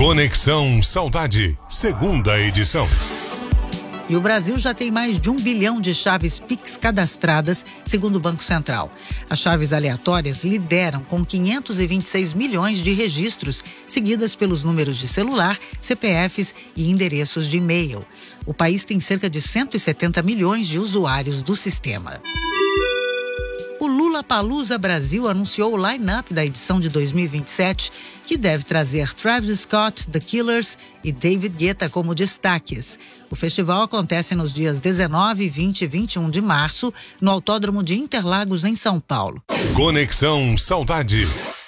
Conexão Saudade, segunda edição. E o Brasil já tem mais de 1 bilhão de chaves Pix cadastradas, segundo o Banco Central. As chaves aleatórias lideram com 526 milhões de registros, seguidas pelos números de celular, CPFs e endereços de e-mail. O país tem cerca de 170 milhões de usuários do sistema. O Lollapalooza Brasil anunciou o line-up da edição de 2027, que deve trazer Travis Scott, The Killers e David Guetta como destaques. O festival acontece nos dias 19, 20 e 21 de março, no Autódromo de Interlagos, em São Paulo. Conexão Saudade.